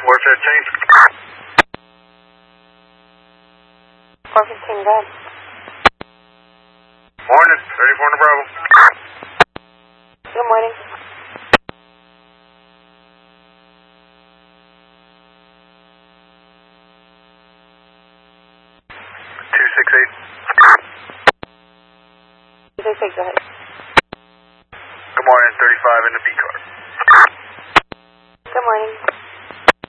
415, go ahead. Morning, 34 on the Bravo. Good morning. Go ahead. Good morning, 35 in the B car. Good morning.